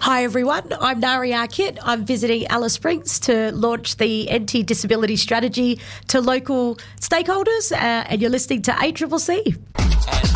Hi everyone, I'm Nari Arkit. I'm visiting Alice Springs to launch the anti-disability strategy to local stakeholders and you're listening to ACCC.